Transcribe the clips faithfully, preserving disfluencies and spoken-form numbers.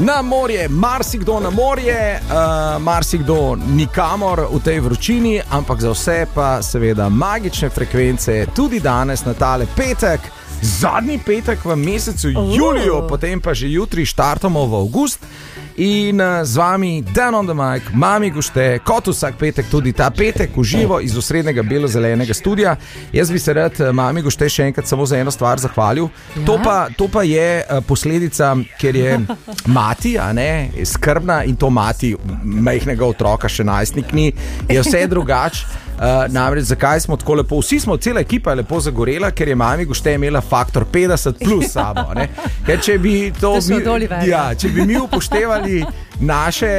Na morje, marsikdo na morje, uh, marsikdo nikamor v tej vročini, ampak za vse pa seveda magične frekvence, tudi danes na tale petek, zadnji petek v mesecu uh. juliju, potem pa že jutri štartamo v avgust. In uh, z vami Dan on the mic, Mami Gušte, kot vsak petek, tudi ta petek v živo iz osrednjega belo-zelenega studia. Jaz bi se rad uh, Mami Gušte še enkrat samo za eno stvar zahvalil. Ja? To, pa, to pa je uh, posledica, ker je mati, a ne, je skrbna in to mati majhnega otroka, še najstnik ni, je vse drugače. Uh, namreč zakaj smo tako lepo, vsi smo, cela ekipa je lepo zagorela, ker je Mami Gušte imela faktor petdeset plus sabo, ne? Ker če bi to mi, ja, če bi mi upoštevali naše,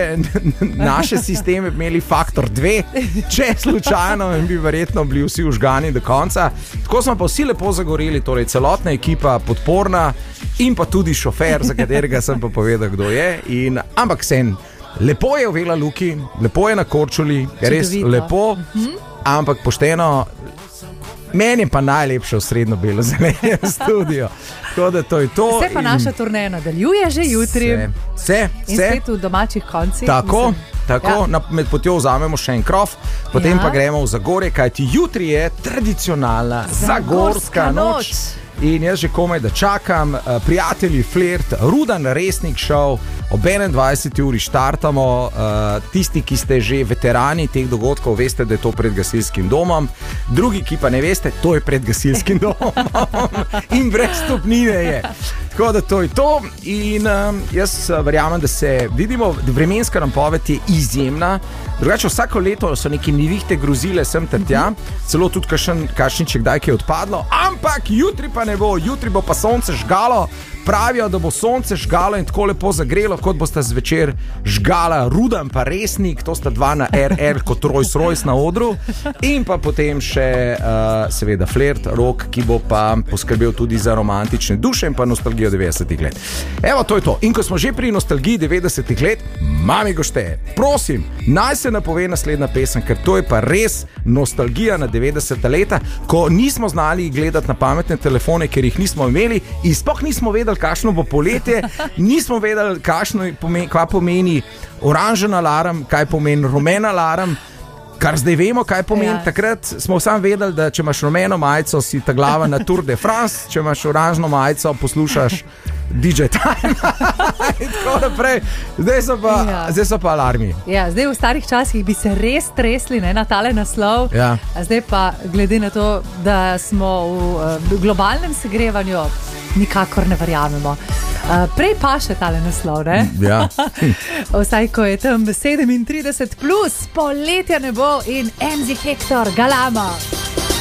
naše sisteme, imeli faktor dve, če slučajno bi verjetno bili vsi užgani do konca. Tako smo pa vsi lepo zagoreli, torej celotna ekipa podporna in pa tudi šofer, za katerega sem pa povedal, kdo je. In, ampak sen, lepo je v Vela Luki, lepo je na Korčuli, je res lepo. Mhm. Ampak pošteno, meni je pa najlepše v srednjo belo-zelenem studiu. Tako da to je to. Vse pa in... naša turneja nadaljuje že jutri. Vse, vse. In spet v domačih koncih. Tako, tako ja. Na, med potjo vzamemo še en krof, potem ja. Pa gremo v Zagorje, kajti jutri je tradicionalna Zagorska, Zagorska noč. noč. In jaz že komaj da čakam, prijatelji Flirt, Rudan Resnik šov, ob enaindvajseti uri štartamo, tisti, ki ste že veterani teh dogodkov, veste, da je to pred gasilskim domom, drugi, ki pa ne veste, to je pred gasilskim domom in brez stopnine je. Tako da to je to in um, jaz verjamem, da se vidimo, vremenska napoved je izjemna, drugače vsako leto so neke nevihte grozile sem ter tja, celo tudi kakšen, kakšen če kdaj kaj odpadlo, ampak jutri pa ne bo, jutri bo pa sonce žgalo, pravijo, da bo sonce žgalo in tako lepo zagrelo, kot bosta zvečer žgala Rudan pa Resnik, to sta dva na er er kot Rolls Royce na odru, in pa potem še uh, seveda Flirt, Rok, ki bo pa poskrbel tudi za romantične duše in pa nostalgijo devetdesetih let. Evo, to je to. In ko smo že pri nostalgiji devetdesetih let, Mami Gušte, prosim, naj se napove naslednja pesem, ker to je pa res nostalgija na devetdeseta leta, ko nismo znali gledati na pametne telefone, ker jih nismo imeli in sploh nismo vedeli, kakšno bo poletje, nismo vedeli, kakšno pomeni, kaj pomeni oranžen alarm, kaj pomeni rumen alarm, kar zdaj vemo, kaj pomeni. Ja. Takrat smo samo vedeli, da če imaš rumeno majico, si ta glava na Tour de France, če imaš oranžno majico, poslušaš D J Time in tako naprej. Zdaj so pa, ja. zdaj so pa alarmi. Ja, zdaj v starih časih bi se res tresli, ne, na tale naslov. Ja. Zdaj pa, glede na to, da smo v, v globalnem segrevanju, nikakor ne verjamemo. Uh, prej pa še tale naslov, ne? Ja. Vsaj, ko je tam sedemintrideset plus, poletja ne bo in M Z Hector, Galama.